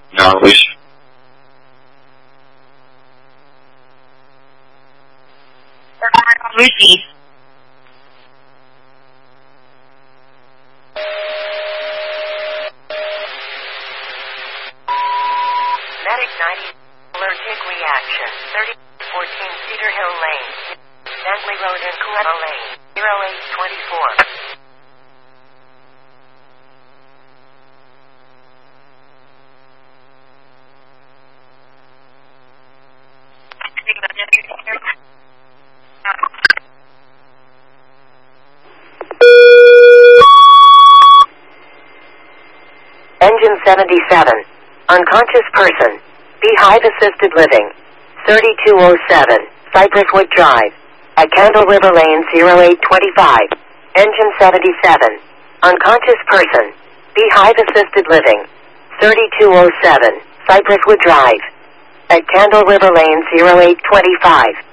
Norwich. Receive. Medic 90. Allergic reaction. 3014 Cedar Hill Lane. Bentley Road and Coetta Lane. 0824. Engine 77. Unconscious person. Beehive Assisted Living. 3207. Cypresswood Drive. At Candle River Lane 0825. Engine 77. Unconscious person. Beehive Assisted Living. 3207. Cypresswood Drive. At Candle River Lane 0825.